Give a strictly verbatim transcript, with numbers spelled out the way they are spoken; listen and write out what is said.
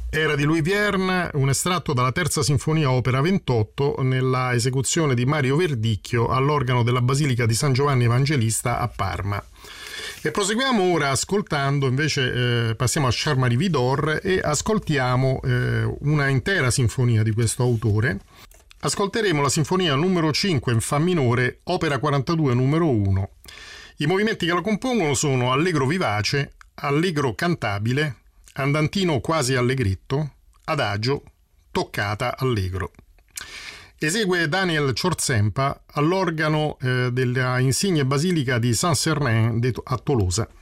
Era di Louis Vierne, un estratto dalla terza sinfonia opera ventotto nella esecuzione di Mario Verdicchio all'organo della Basilica di San Giovanni Evangelista a Parma. E proseguiamo ora ascoltando, invece eh, passiamo a Charles-Marie Widor e ascoltiamo eh, una intera sinfonia di questo autore. Ascolteremo la sinfonia numero cinque in fa minore, opera quarantadue numero uno. I movimenti che la compongono sono allegro vivace, allegro cantabile, andantino quasi allegretto, adagio, toccata allegro. Esegue Daniel Ciorsempa all'organo eh, della insigne basilica di Saint-Sernin a Tolosa.